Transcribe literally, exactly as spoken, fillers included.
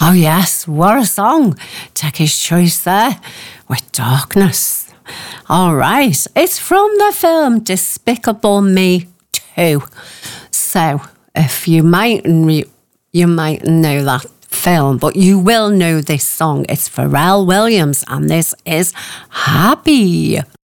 Oh yes, what a song. Techie's choice there with Darkness. All right, it's from the film Despicable Me two. So if you mightn't re- you might know that film, but you will know this song. It's Pharrell Williams, and this is Happy.